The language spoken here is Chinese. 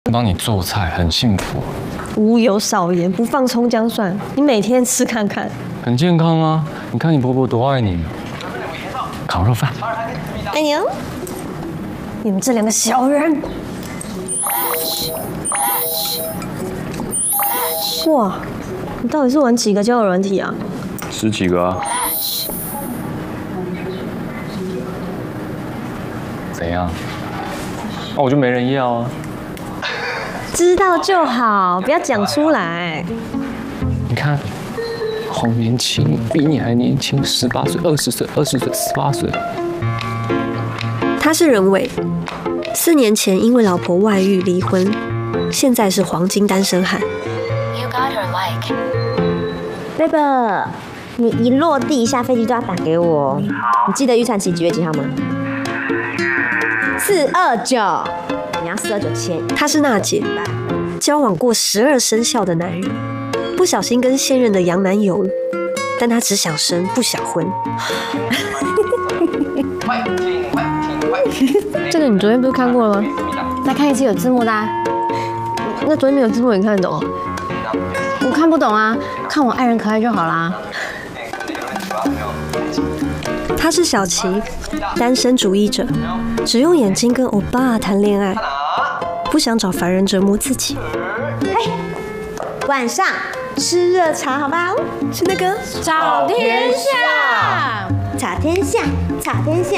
帮你做菜，很幸福。 无油少盐，不放葱姜蒜，你每天吃看看。 很健康啊！你看你婆婆多爱你。烤肉饭。 哎呦，你们这两个小人！哇，你到底是玩几个交友软体啊 10几个啊。怎样？那我就没人要啊。 知道就好，不要讲出来。 你看，好年轻，比你还年轻，18岁、20岁、20岁、18岁。 他是任伟，4年前因为老婆外遇离婚，现在是黄金单身汉。 Baby， 你一落地下飞机都要打给我。你记得预产期几月几号吗？429，你要429签。 她是娜姐，交往过12生肖的男人，不小心跟现任的羊男友了，但她只想生不想婚。这个你昨天不是看过了吗？ 再看一次有字幕的啊。 那昨天没有字幕，你看得懂啊？ 我看不懂啊，看我爱人可爱就好啦。 他是小琪，单身主义者，只用眼睛跟欧巴谈恋爱，不想找凡人折磨自己。 晚上吃热茶好不好？ 是那个炒天下，炒天下，炒天下。